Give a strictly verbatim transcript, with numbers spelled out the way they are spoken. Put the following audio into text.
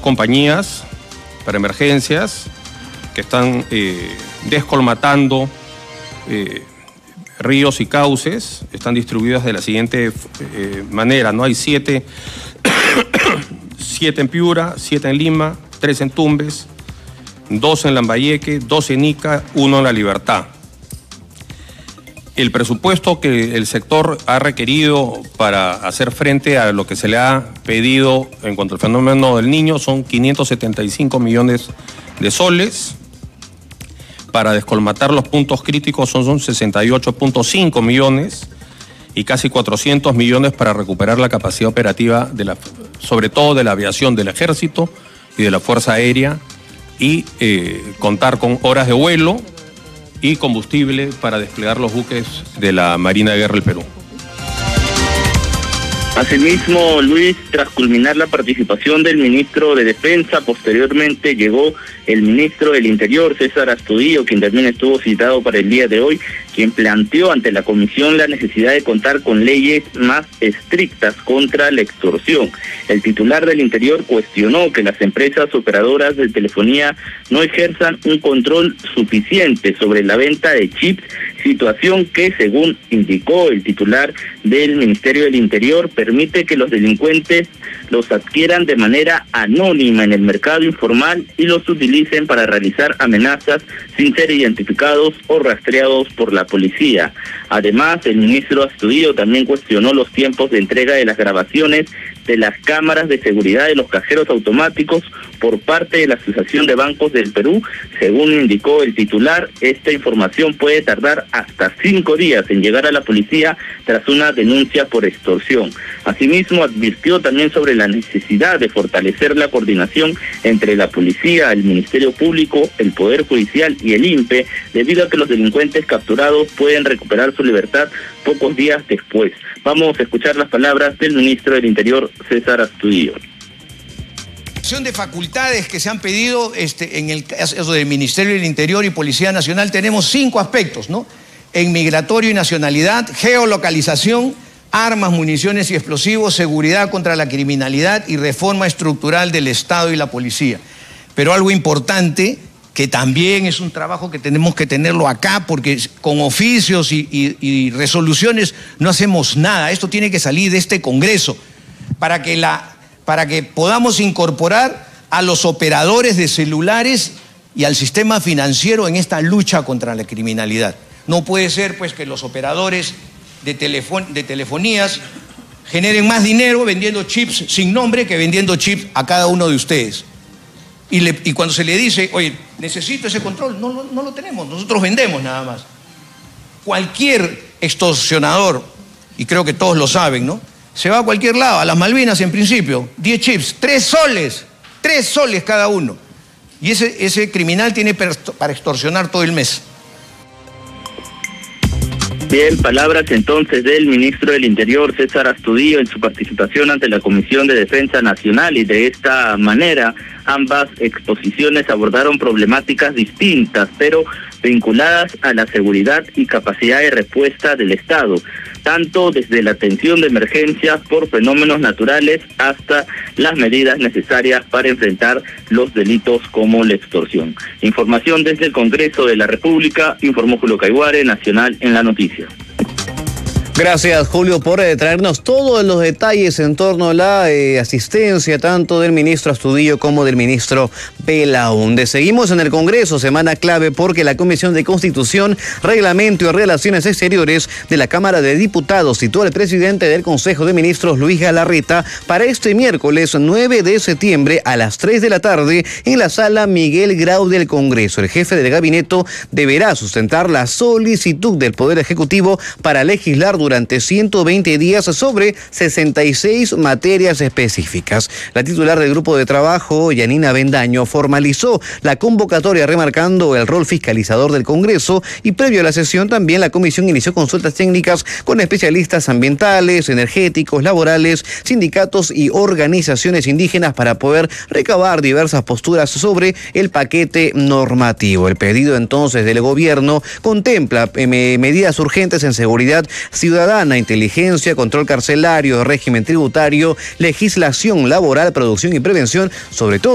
compañías para emergencias que están eh, descolmatando eh, ríos y cauces. Están distribuidas de la siguiente eh, manera, ¿no? Hay siete, siete en Piura, siete en Lima, tres en Tumbes, dos en Lambayeque, dos en Ica, uno en La Libertad. El presupuesto que el sector ha requerido para hacer frente a lo que se le ha pedido en cuanto al fenómeno del Niño son quinientos setenta y cinco millones de soles. Para descolmatar los puntos críticos son, son sesenta y ocho punto cinco millones y casi cuatrocientos millones para recuperar la capacidad operativa, de la, sobre todo de la aviación del Ejército y de la Fuerza Aérea, y eh, contar con horas de vuelo y combustible para desplegar los buques de la Marina de Guerra del Perú. Asimismo, Luis, tras culminar la participación del ministro de Defensa, posteriormente llegó el ministro del Interior, César Astudillo, quien también estuvo citado para el día de hoy, quien planteó ante la comisión la necesidad de contar con leyes más estrictas contra la extorsión. El titular del Interior cuestionó que las empresas operadoras de telefonía no ejerzan un control suficiente sobre la venta de chips, situación que, según indicó el titular del Ministerio del Interior, permite que los delincuentes los adquieran de manera anónima en el mercado informal y los utilicen para realizar amenazas sin ser identificados o rastreados por la policía. Además, el ministro Astudillo también cuestionó los tiempos de entrega de las grabaciones de las cámaras de seguridad de los cajeros automáticos por parte de la Asociación de Bancos del Perú. Según indicó el titular, esta información puede tardar hasta cinco días en llegar a la policía tras una denuncia por extorsión. Asimismo, advirtió también sobre la necesidad de fortalecer la coordinación entre la policía, el Ministerio Público, el Poder Judicial y el I N P E, debido a que los delincuentes capturados pueden recuperar su libertad pocos días después. Vamos a escuchar las palabras del ministro del Interior, César Astudillo. De facultades que se han pedido este, en el caso del Ministerio del Interior y Policía Nacional, tenemos cinco aspectos, ¿no? En migratorio y nacionalidad, geolocalización, armas, municiones y explosivos, seguridad contra la criminalidad y reforma estructural del Estado y la policía. Pero algo importante, que también es un trabajo que tenemos que tenerlo acá, porque con oficios y, y, y resoluciones no hacemos nada. Esto tiene que salir de este Congreso para que la... para que podamos incorporar a los operadores de celulares y al sistema financiero en esta lucha contra la criminalidad. No puede ser pues que los operadores de, telefon de telefonías generen más dinero vendiendo chips sin nombre que vendiendo chips a cada uno de ustedes. Y, le, y cuando se le dice, oye, necesito ese control, no, no, no lo tenemos, nosotros vendemos nada más. Cualquier extorsionador, y creo que todos lo saben, ¿no?, se va a cualquier lado, a las Malvinas en principio, diez chips, tres soles, tres soles cada uno. Y ese, ese criminal tiene para extorsionar todo el mes. Bien, palabras entonces del ministro del Interior, César Astudillo, en su participación ante la Comisión de Defensa Nacional, y de esta manera ambas exposiciones abordaron problemáticas distintas, pero vinculadas a la seguridad y capacidad de respuesta del Estado, tanto desde la atención de emergencias por fenómenos naturales hasta las medidas necesarias para enfrentar los delitos como la extorsión. Información desde el Congreso de la República, informó Julio Caiguare, Nacional en la Noticia. Gracias, Julio, por eh, traernos todos los detalles en torno a la eh, asistencia tanto del ministro Astudillo como del ministro Belaúnde. Seguimos en el Congreso, semana clave porque la Comisión de Constitución, Reglamento y Relaciones Exteriores de la Cámara de Diputados citó al presidente del Consejo de Ministros, Luis Galarreta, para este miércoles nueve de septiembre a las tres de la tarde en la sala Miguel Grau del Congreso. El jefe del gabinete deberá sustentar la solicitud del Poder Ejecutivo para legislar durante durante ciento veinte días sobre sesenta y seis materias específicas. La titular del grupo de trabajo, Yanina Bendaño, formalizó la convocatoria remarcando el rol fiscalizador del Congreso, y previo a la sesión también la comisión inició consultas técnicas con especialistas ambientales, energéticos, laborales, sindicatos y organizaciones indígenas para poder recabar diversas posturas sobre el paquete normativo. El pedido entonces del gobierno contempla eh, medidas urgentes en seguridad ciudadana, inteligencia, control carcelario, régimen tributario, legislación laboral, producción y prevención, sobre todo